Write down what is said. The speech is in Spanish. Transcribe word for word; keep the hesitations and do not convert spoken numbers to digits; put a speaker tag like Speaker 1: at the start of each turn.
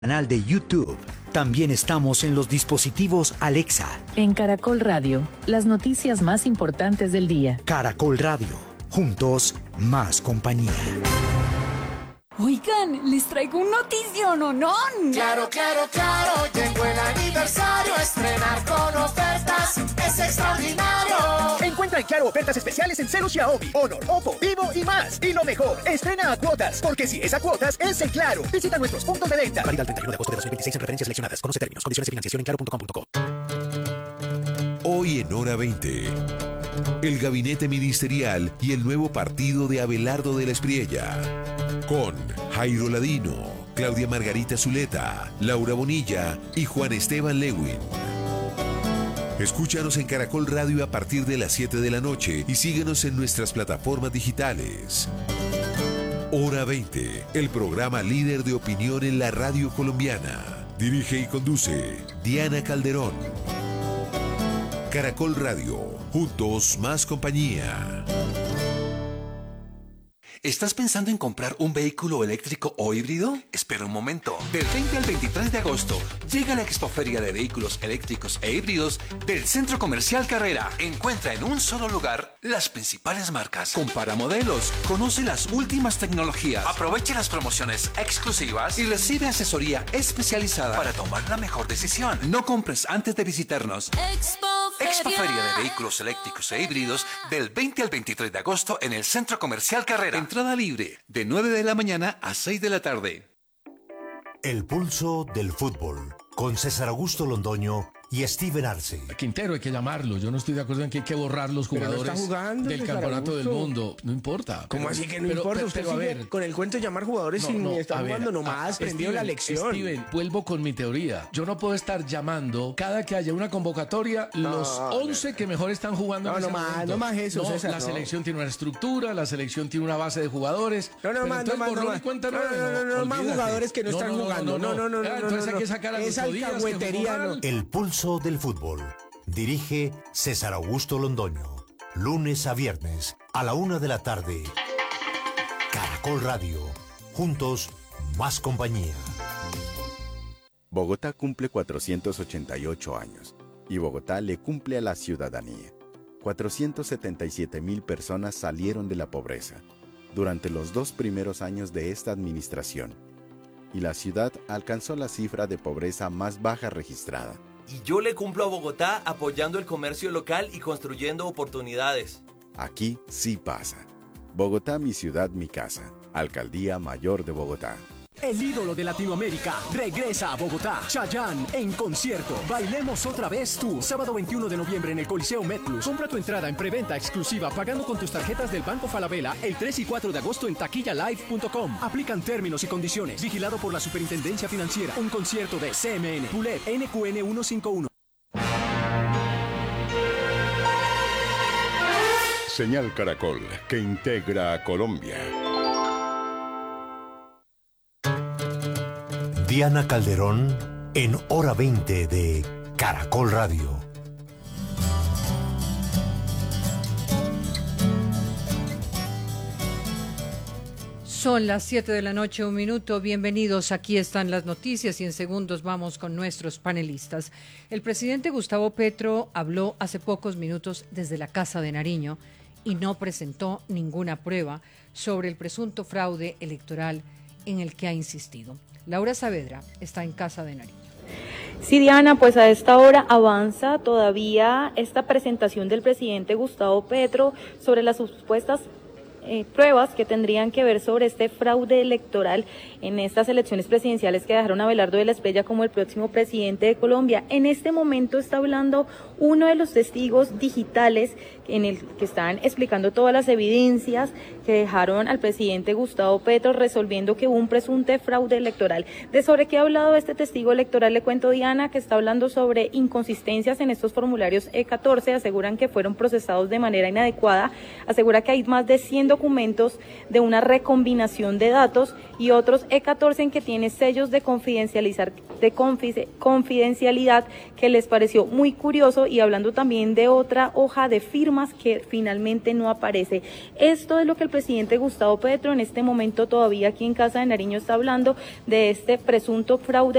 Speaker 1: Canal de YouTube. También estamos en los dispositivos Alexa.
Speaker 2: En Caracol Radio, las noticias más importantes del día.
Speaker 1: Caracol Radio. Juntos, más compañía.
Speaker 3: Oigan, les traigo un notición, ¿no? no?
Speaker 4: Claro, claro, claro, llegó el aniversario, estrenar con ofertas es extraordinario.
Speaker 5: Encuentra en Claro ofertas especiales en Celu, Xiaomi, Honor, Oppo, Vivo y más. Y lo mejor, estrena a cuotas, porque si es a cuotas, es en Claro. Visita nuestros puntos de venta.
Speaker 1: Válida el treinta y uno de agosto de dos mil veintiséis en referencias seleccionadas. Conoce términos, condiciones y financiación en claro punto com punto co.
Speaker 6: Hoy en Hora veinte. El gabinete ministerial y el nuevo partido de Abelardo de la Espriella. Con Jairo Ladino, Claudia Margarita Zuleta, Laura Bonilla y Juan Esteban Lewin. Escúchanos en Caracol Radio a partir de las siete de la noche y síguenos en nuestras plataformas digitales. Hora veinte, el programa líder de opinión en la radio colombiana. Dirige y conduce Diana Calderón. Caracol Radio, juntos más compañía.
Speaker 7: ¿Estás pensando en comprar un vehículo eléctrico o híbrido? Espera un momento. Del veinte al veintitrés de agosto llega la Expoferia de Vehículos Eléctricos e Híbridos del Centro Comercial Carrera. Encuentra en un solo lugar las principales marcas. Compara modelos, conoce las últimas tecnologías, aprovecha las promociones exclusivas y recibe asesoría especializada para tomar la mejor decisión. No compres antes de visitarnos. Expoferia. Expoferia de Vehículos Eléctricos e Híbridos del veinte al veintitrés de agosto en el Centro Comercial Carrera. Entrada libre, de nueve de la mañana a seis de la tarde.
Speaker 8: El pulso del fútbol, con César Augusto Londoño y Steven Arce.
Speaker 9: Quintero hay que llamarlo. Yo no estoy de acuerdo en que hay que borrar los jugadores no jugando, del campeonato del mundo. No importa.
Speaker 10: ¿Cómo así que no pero, importa? Usted pero, sigue a ver, con el cuento de llamar jugadores no, y no, está jugando ver, nomás, aprendió la lección.
Speaker 9: Steven, vuelvo con mi teoría. Yo no puedo estar llamando cada que haya una convocatoria no, los once no. que mejor están jugando.
Speaker 10: No,
Speaker 9: en
Speaker 10: no
Speaker 9: ese
Speaker 10: más,
Speaker 9: momento.
Speaker 10: no más eso,
Speaker 9: no,
Speaker 10: César,
Speaker 9: La
Speaker 10: no.
Speaker 9: selección tiene una estructura, la selección tiene una base de jugadores.
Speaker 10: No, no más, no más, no más. No, no, no, no, no, más jugadores que no están jugando. No, no, no, no.
Speaker 9: Entonces hay que sacar a
Speaker 10: esa alcahuetería.
Speaker 8: El pulso del fútbol. Dirige César Augusto Londoño. Lunes a viernes a la una de la tarde. Caracol Radio. Juntos, más compañía.
Speaker 11: Bogotá cumple cuatrocientos ochenta y ocho años y Bogotá le cumple a la ciudadanía. cuatrocientos setenta y siete mil personas salieron de la pobreza durante los dos primeros años de esta administración y la ciudad alcanzó la cifra de pobreza más baja registrada.
Speaker 12: Y yo le cumplo a Bogotá apoyando el comercio local y construyendo oportunidades.
Speaker 11: Aquí sí pasa. Bogotá, mi ciudad, mi casa. Alcaldía Mayor de Bogotá.
Speaker 13: El ídolo de Latinoamérica regresa a Bogotá. Chayanne en concierto. Bailemos otra vez tú. Sábado veintiuno de noviembre en el Coliseo MedPlus. Compra tu entrada en preventa exclusiva pagando con tus tarjetas del Banco Falabella el tres y cuatro de agosto en taquilla live punto com. Aplican términos y condiciones. Vigilado por la Superintendencia Financiera. Un concierto de C M N. Pulet N Q N ciento cincuenta y uno.
Speaker 14: Señal Caracol, que integra a Colombia.
Speaker 8: Diana Calderón en Hora veinte de Caracol Radio.
Speaker 15: Son las siete de la noche, un minuto. Bienvenidos, aquí están las noticias y en segundos vamos con nuestros panelistas. El presidente Gustavo Petro habló hace pocos minutos desde la Casa de Nariño y no presentó ninguna prueba sobre el presunto fraude electoral en el que ha insistido. Laura Saavedra está en Casa de Nariño.
Speaker 16: Sí, Diana, pues a esta hora avanza todavía esta presentación del presidente Gustavo Petro sobre las supuestas Eh, pruebas que tendrían que ver sobre este fraude electoral en estas elecciones presidenciales que dejaron a Abelardo de la Espriella como el próximo presidente de Colombia. En este momento está hablando uno de los testigos digitales en el que están explicando todas las evidencias que dejaron al presidente Gustavo Petro resolviendo que hubo un presunto fraude electoral. ¿De sobre qué ha hablado este testigo electoral? Le cuento, Diana, que está hablando sobre inconsistencias en estos formularios E catorce, aseguran que fueron procesados de manera inadecuada, asegura que hay más de cien documentos de una recombinación de datos y otros E catorce en que tiene sellos de confidencializar, de confidencialidad que les pareció muy curioso, y hablando también de otra hoja de firmas que finalmente no aparece. Esto es lo que el presidente Gustavo Petro en este momento todavía aquí en Casa de Nariño está hablando de este presunto fraude